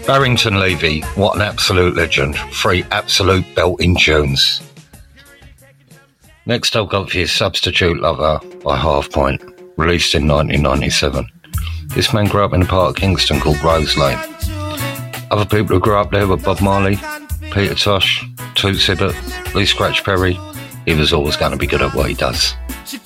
Barrington Levy, what an absolute legend. 3 absolute belting tunes. Next I've got for you Substitute Lover by Half Point, released in 1997. This man grew up in a part of Kingston called Rose Lane. Other people who grew up there were Bob Marley, Peter Tosh, Toots Hibbert, Lee Scratch Perry. He was always going to be good at what he does.